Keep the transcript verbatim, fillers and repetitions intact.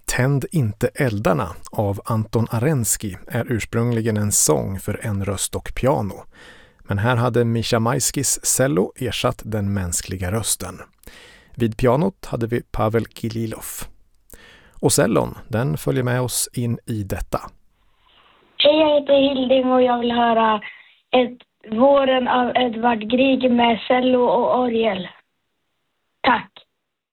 Tänd inte eldarna av Anton Arensky är ursprungligen en sång för en röst och piano. Men här hade Mischa Majskis cello ersatt den mänskliga rösten. Vid pianot hade vi Pavel Kililov. Och cellon, den följer med oss in i detta. Hej, jag heter Hilding och jag vill höra ett Våren av Edvard Grieg med cello och orgel. Tack!